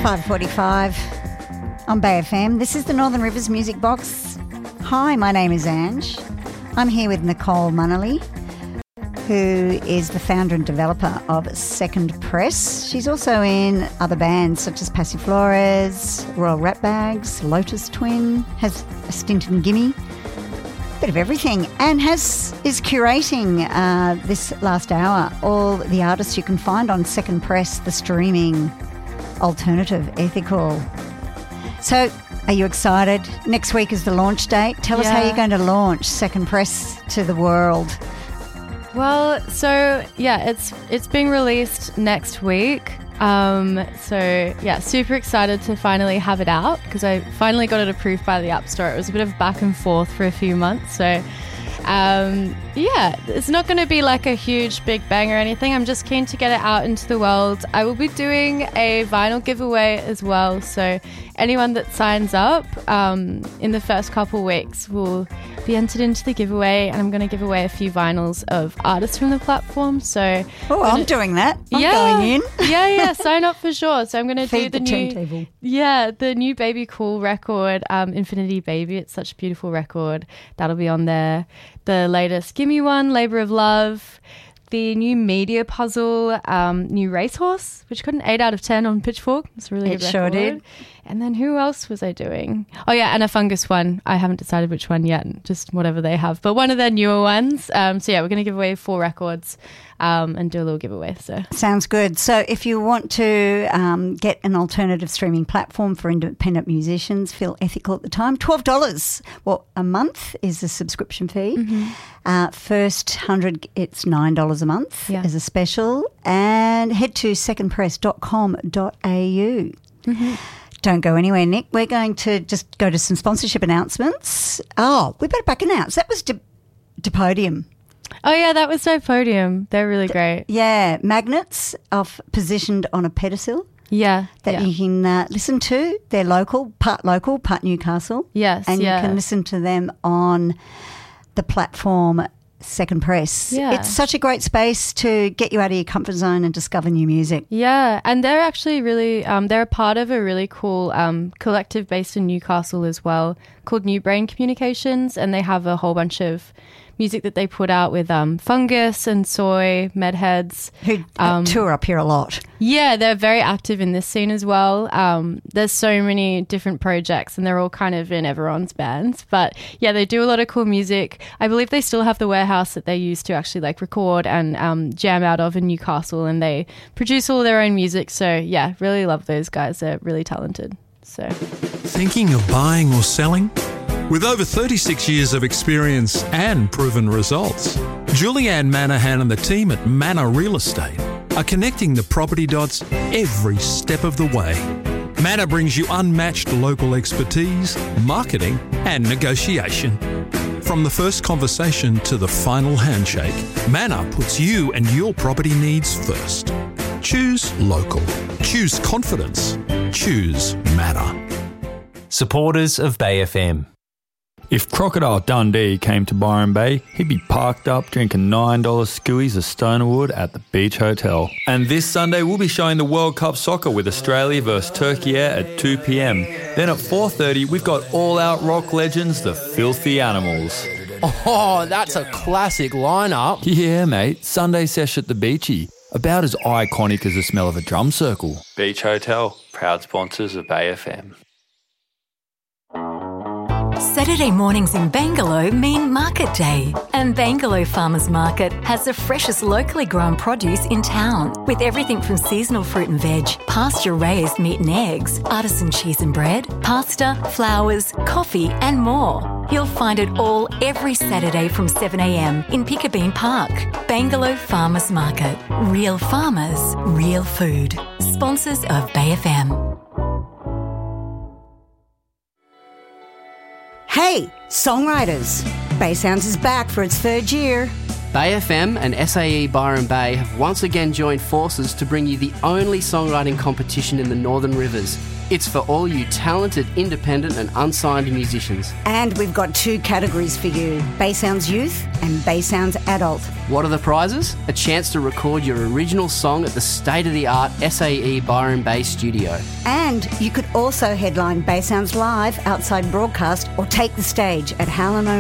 5:45 on Bay FM. This is the Northern Rivers Music Box. Hi, my name is Ange. I'm here with Nicole Munnelly, who is the founder and developer of Second Press. She's also in other bands such as Passiflores, Royal Ratbags, Lotus Twin, has a stint in Gimme, bit of everything, and is curating this last hour all the artists you can find on Second Press, the streaming alternative, ethical. So, are you excited? Next week is the launch date. Tell us how you're going to launch Second Press to the world. Well, so it's being released next week. Super excited to finally have it out because I finally got it approved by the App Store. It was a bit of back and forth for a few months, so it's not going to be like a huge big bang or anything. I'm just keen to get it out into the world. I will be doing a vinyl giveaway as well, so anyone that signs up in the first couple weeks will be entered into the giveaway, and I'm going to give away a few vinyls of artists from the platform. So I'm doing that. I'm going in. Sign up for sure. So I'm going to do the new turntable. The new Baby Cool record, Infinity Baby. It's such a beautiful record. That'll be on there. The latest Gimme one, Labour of Love, the new Media Puzzle, new Racehorse, which got an 8 out of 10 on Pitchfork. It's a really good record. It sure did. And then who else was I doing? Oh, yeah, and a Fungus one. I haven't decided which one yet, just whatever they have. But one of their newer ones. We're going to give away 4 records and do a little giveaway. So sounds good. So if you want to get an alternative streaming platform for independent musicians, feel ethical at the time, $12 a month is the subscription fee. Mm-hmm. First 100, it's $9 a month as a special. And head to secondpress.com.au. Mm-hmm. Don't go anywhere, Nick. We're going to just go to some sponsorship announcements. Oh, we better back announce. That was Dipodium. Oh, yeah, that was Dipodium. They're really great. Yeah, magnets positioned on a pedestal. Yeah. That you can listen to. They're local, part Newcastle. Yes, and you can listen to them on the platform Second Press. Yeah. It's such a great space to get you out of your comfort zone and discover new music. Yeah, and they're actually really, they're a part of a really cool collective based in Newcastle as well called New Brain Communications, and they have a whole bunch of music that they put out with Fungus and Soy, Medheads. Who tour up here a lot. Yeah, they're very active in this scene as well. There's so many different projects and they're all kind of in everyone's bands. But yeah, they do a lot of cool music. I believe they still have the warehouse that they use to actually like record and jam out of in Newcastle, and they produce all their own music. So yeah, really love those guys. They're really talented. So thinking of buying or selling? With over 36 years of experience and proven results, Julianne Manahan and the team at Manor Real Estate are connecting the property dots every step of the way. Manor brings you unmatched local expertise, marketing and negotiation. From the first conversation to the final handshake, Manor puts you and your property needs first. Choose local. Choose confidence. Choose Manor. Supporters of Bay FM. If Crocodile Dundee came to Byron Bay, he'd be parked up drinking $9 skewies of Stonerwood at the Beach Hotel. And this Sunday, we'll be showing the World Cup soccer with Australia versus Turkey at 2 p.m. Then at 4:30, we've got all-out rock legends, the Filthy Animals. Oh, that's a classic lineup. Yeah, mate. Sunday sesh at the Beachy. About as iconic as the smell of a drum circle. Beach Hotel, proud sponsors of Bay FM. Saturday mornings in Bangalow mean Market Day, and Bangalow Farmers Market has the freshest locally grown produce in town, with everything from seasonal fruit and veg, pasture-raised meat and eggs, artisan cheese and bread, pasta, flowers, coffee and more. You'll find it all every Saturday from 7 a.m. in Piccabeen Park. Bangalow Farmers Market. Real farmers, real food. Sponsors of Bay FM. Hey, songwriters! Bay Sounds is back for its 3rd year. Bay FM and SAE Byron Bay have once again joined forces to bring you the only songwriting competition in the Northern Rivers. It's for all you talented, independent and unsigned musicians. And we've got 2 categories for you, Bay Sounds Youth and Bay Sounds Adult. What are the prizes? A chance to record your original song at the state-of-the-art SAE Byron Bay studio. And you could also headline Bay Sounds Live outside broadcast or take the stage at Howlin'